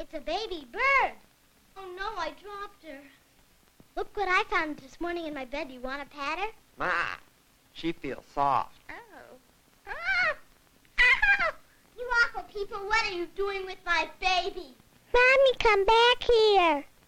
It's a baby bird. Oh, no, I dropped her. Look what I found this morning in my bed. Do you want to pat her? Ma, she feels soft. Oh. Ah! Ah! You awful people, what are you doing with my baby? Mommy, come back here.